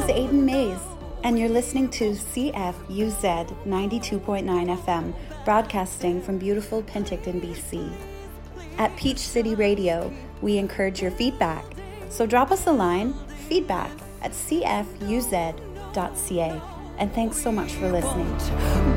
Aidan Mays, and you're listening to CFUZ 92.9 FM, broadcasting from beautiful Penticton, BC. At Peach City Radio, we encourage your feedback, so drop us a line, feedback@cfuz.ca, and thanks so much for listening.